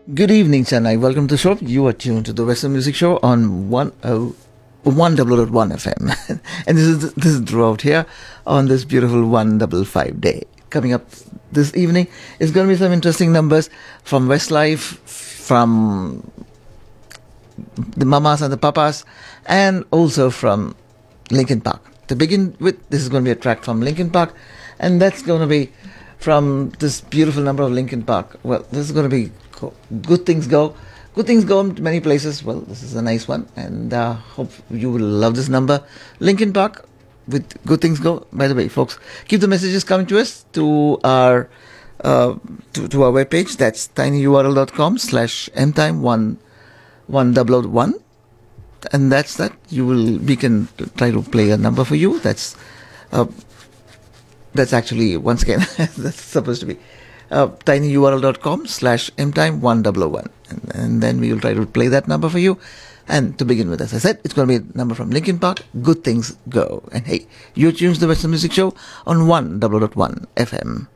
Good evening, Chennai. Welcome to the show. You are tuned to the Western Music Show on 101.1 FM. And this is Drew out here on this beautiful 155 day. Coming up this evening is going to be some interesting numbers from Westlife, from the Mamas and the Papas, and also from Linkin Park. To begin with, this is going to be a track from Linkin Park, and that's going to be from this beautiful number of Linkin Park. Well, this is going to be Good Things Go. Good Things Go to many places. Well, this is a nice one, and hope you will love this number. Linkin Park with Good Things Go. By the way, folks, keep the messages coming to us to our to our webpage. That's tinyurl.com/mtime111, and that's that. We can try to play a number for you. That's actually, once again, that's supposed to be tinyurl.com/mtime111, and then we will try to play that number for you. And to begin with, as I said, it's going to be a number from Linkin Park, Good Things Go. And hey, you're tuned to the Western Music Show on 101.1 FM.